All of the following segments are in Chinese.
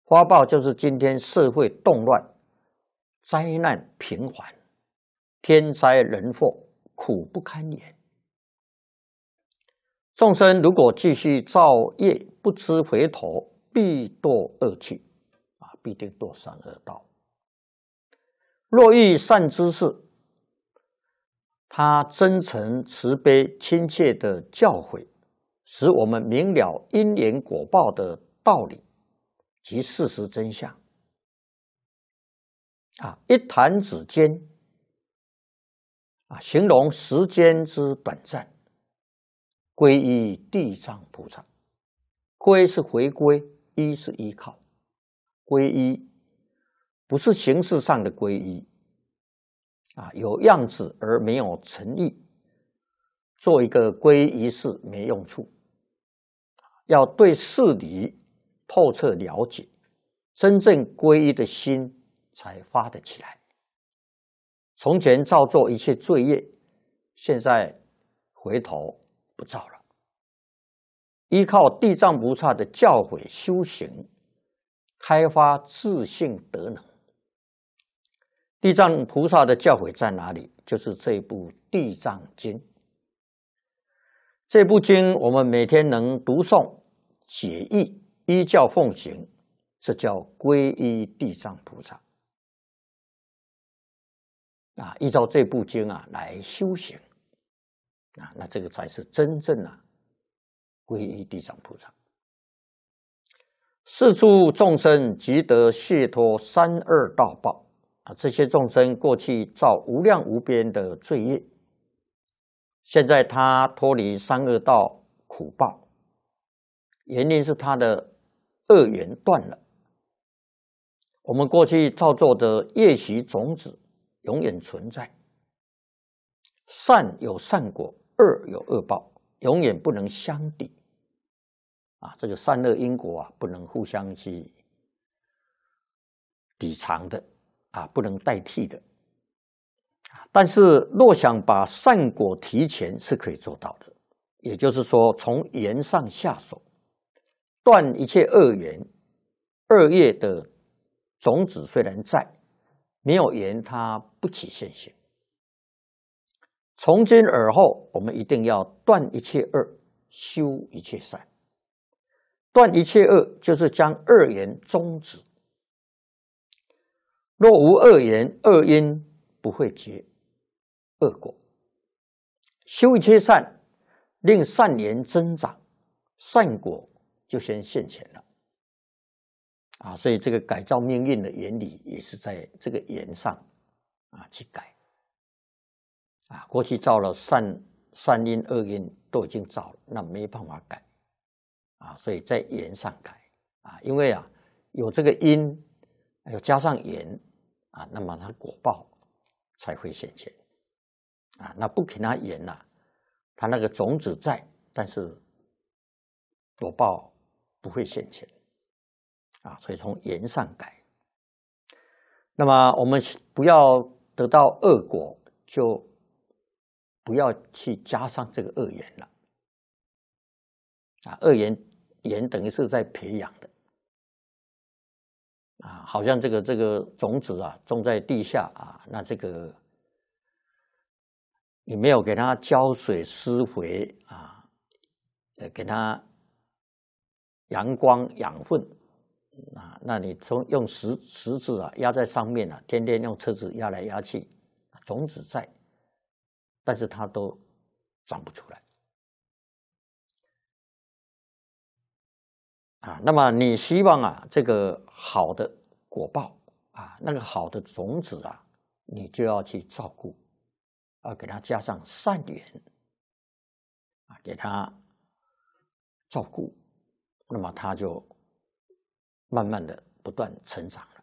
花报就是今天社会动乱、灾难频繁、天灾人祸，苦不堪言。众生如果继续造业，不知回头，必堕恶趣，必定堕三恶道。若遇善知识，他真诚慈悲亲切的教诲，使我们明了因缘果报的道理及事实真相。一弹指间，形容时间之短暂。皈依地藏菩萨，皈是回归，依是依靠。皈依不是形式上的皈依，有样子而没有诚意，做一个皈依仪式没用处。要对事理透彻了解，真正皈依的心才发得起来。从前造作一切罪业，现在回头不造了，依靠地藏菩萨的教诲修行，开发自性德能。地藏菩萨的教诲在哪里？就是这部《地藏经》。这部经我们每天能读诵、解义、依教奉行，这叫皈依地藏菩萨。依照这部经来修行，那这个才是真正皈依地藏菩萨。是诸众生即得解脱三恶道报。这些众生过去造无量无边的罪业，现在他脱离三恶道苦报，原因是他的恶缘断了。我们过去造作的业习种子永远存在，善有善果，恶有恶报，永远不能相抵。这个善恶因果不能互相去抵偿的，不能代替的。但是若想把善果提前是可以做到的，也就是说从缘上下手，断一切恶缘。恶业的种子虽然在，没有缘它不起现行。从今而后，我们一定要断一切恶，修一切善。断一切恶就是将恶缘终止。若无恶缘，恶因不会结恶果。修一切善，令善缘增长，善果就先现前了。所以这个改造命运的原理也是在这个缘上去改。过去造了善因恶因都已经造了，那没办法改。所以在缘上改。因为有这个因，又加上缘，那么它果报才会现前。那不给它缘它那个种子在，但是果报不会现前。所以从缘上改。那么我们不要得到恶果，就不要去加上这个恶缘了。恶缘等于是在培养的。好像这个种子种在地下那这个你没有给它浇水施肥给它阳光养分那你用石子压在上面天天用车子压来压去，种子在，但是它都长不出来。那么你希望这个好的果报那个好的种子你就要去照顾，给它加上善缘给它照顾，那么它就慢慢的不断成长了。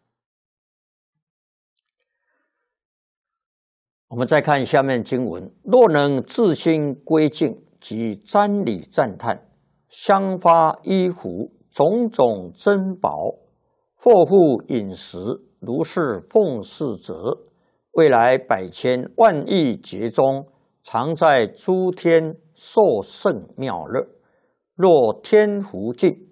我们再看下面经文：若能自心归敬及瞻礼赞叹，香花衣服种种珍宝，货物饮食，如是奉事者，未来百千万亿劫中，常在诸天受胜妙乐。若天福尽，